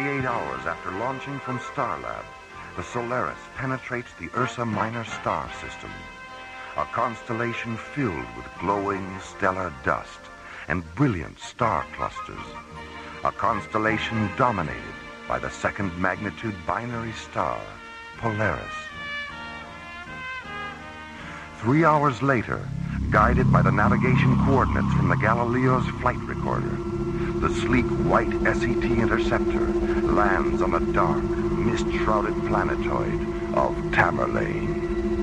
48 hours after launching from Starlab, the Solaris penetrates the Ursa Minor star system, a constellation filled with glowing stellar dust and brilliant star clusters, a constellation dominated by the second magnitude binary star, Polaris. 3 hours later, guided by the navigation coordinates from the Galileo's flight recorder, the sleek white SET interceptor lands on the dark, mist-shrouded planetoid of Tamerlane.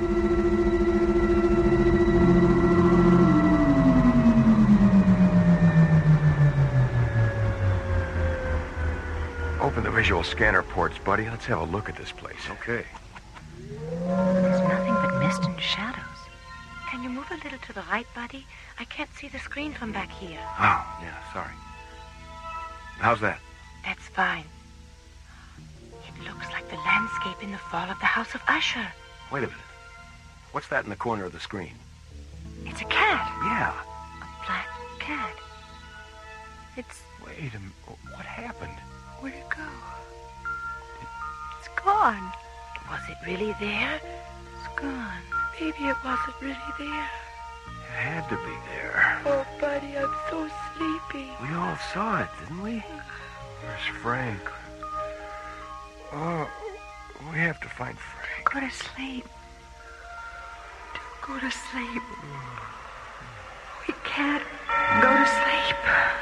Open the visual scanner ports, buddy. Let's have a look at this place. Okay. There's nothing but mist and shadows. Can you move a little to the right, buddy? I can't see the screen from back here. Oh, yeah, sorry. How's that? That's fine. It looks like the landscape in the fall of the House of Usher. Wait a minute. What's that in the corner of the screen? It's a cat. Yeah. A black cat. It's... Wait a minute. What happened? Where'd it go? It's gone. Was it really there? It's gone. Maybe it wasn't really there. It had to be there. Oh, buddy, I'm so sleepy. We all saw it, didn't we? Where's Frank? Oh, we have to find Frank. Go to sleep. Don't go to sleep. We can't go to sleep.